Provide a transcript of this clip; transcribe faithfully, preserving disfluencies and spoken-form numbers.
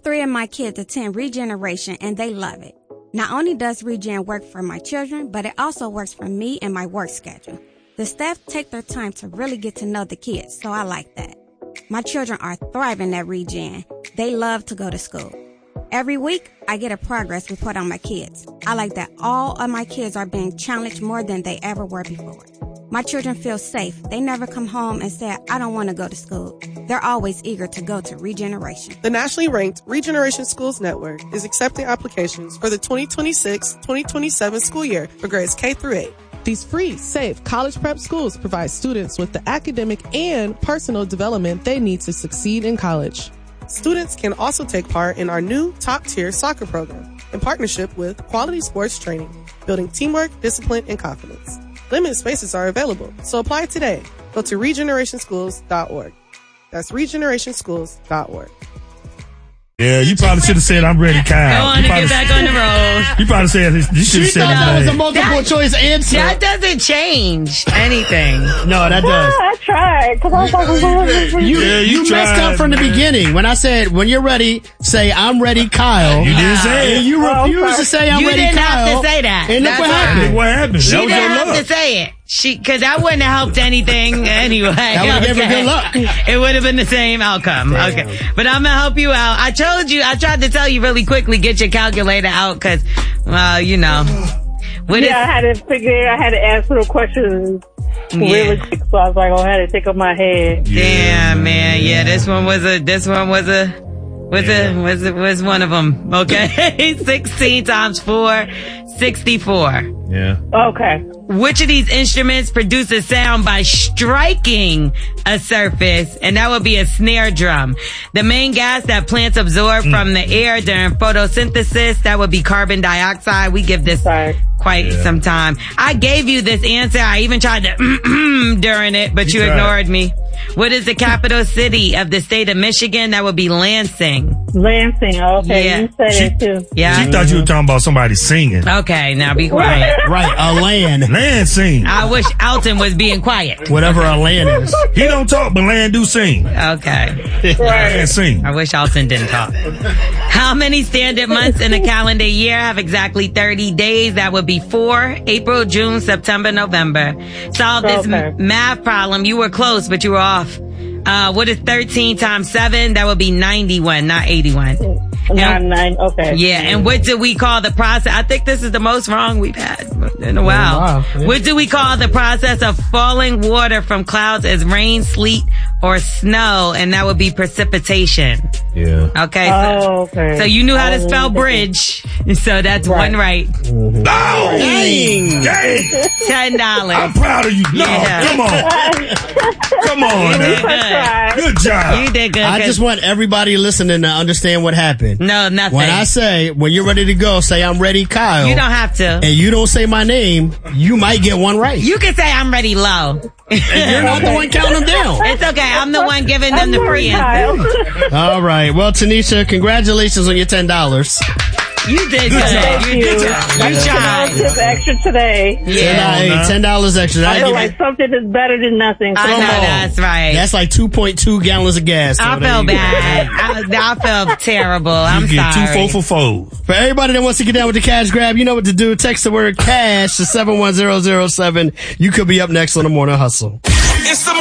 three of my kids attend Regeneration, and they love it. Not only does Regen work for my children, but it also works for me and my work schedule. The staff take their time to really get to know the kids, so I like that. My children are thriving at Regen. They love to go to school. Every week, I get a progress report on my kids. I like that all of my kids are being challenged more than they ever were before. My children feel safe. They never come home and say, I don't want to go to school. They're always eager to go to Regeneration. The nationally ranked Regeneration Schools Network is accepting applications for the twenty twenty-six twenty twenty-seven school year for grades K through eight. These free, safe college prep schools provide students with the academic and personal development they need to succeed in college. Students can also take part in our new top-tier soccer program in partnership with Quality Sports Training, building teamwork, discipline, and confidence. Limited spaces are available, so apply today. Go to regeneration schools dot org. That's regeneration schools dot org. Yeah, you probably should have said, I'm ready, Kyle. Go on and get back on the road. You probably said, you should have said that was a multiple That- choice answer. That doesn't change anything. No, that does. I tried, because I was like, You, Yeah, you you messed tried, up from the man. beginning. When I said, when you're ready, say, I'm ready, Kyle. You didn't say it. And you Oh, refused sorry. to say, I'm You ready, didn't Kyle. have to say that. And look That's what right. happened. Look what happened. She That was didn't your have luck. to say it. She, cause that wouldn't have helped anything anyway. That would've given her good luck. It would have been the same outcome. Damn. Okay. But I'm gonna help you out. I told you, I tried to tell you really quickly, get your calculator out cause, well, you know. What yeah, I had to figure, I had to answer the questions really Yeah. quick, so I was like, oh, I had to take up my head. Damn, man. Yeah, this one was a, this one was a, was a, was a, was one of them. Okay. sixteen times four, sixty-four. Yeah. Okay. Which of these instruments produces sound by striking a surface? And that would be a snare drum. The main gas that plants absorb Mm. from the air during photosynthesis, that would be carbon dioxide. We give this Sorry. quite Yeah. some time. I gave you this answer. I even tried to during it, but you, You tried. ignored me. What is the capital city of the state of Michigan? That would be Lansing. Lansing, okay. Yeah. You said She- it too. Yeah. She thought you were talking about somebody singing. Okay, now be quiet. Right, a land. Land sing. I wish Alton was being quiet. Whatever a land is. He don't talk, but Land do sing. Okay. Land sing. I wish Alton didn't talk. How many standard months in a calendar year have exactly thirty days? That would be four. April, June, September, November. Solve this Okay. m- math problem. You were close, but you were off. Uh, what is thirteen times seven? That would be ninety-one, not eighty-one. Nine, nine, okay. Yeah, and what do we call the process? I think this is the most wrong we've had in a while. wow, yeah. What do we call the process of falling water from clouds as rain, sleet, or snow? And that would be precipitation. Yeah. Okay. So, Oh, okay. so you knew how I to wasn't spell thinking. bridge. So that's Right. one right. Oh, Dang. dang. Ten I'm dollars. proud of you. No, Yeah. come on. Come on did now. I tried. Good job. You did good. I 'cause- just want everybody listening to understand what happened. no, nothing. When I say, when you're ready to go, say, I'm ready, Kyle. you don't have to. And you don't say my name, you might get one right. You can say I'm ready low. And you're not the one counting them down. It's okay. I'm the one giving them I'm the sorry, free answer. Kyle. All right. Well, Tanisha, congratulations on your ten dollars. You did good. job. You did good. Thank You you. I tried. took extra today. Yeah. ten dollars extra. I That'll feel give you- like something is better than nothing. I Come know on. that's right. That's like two point two gallons of gas. So I there feel you go. bad. I, I feel terrible. I'm You get sorry. two four for four. For everybody that wants to get down with the cash grab, you know what to do. Text the word cash to seven one zero zero seven. You could be up next on the Morning Hustle. It's the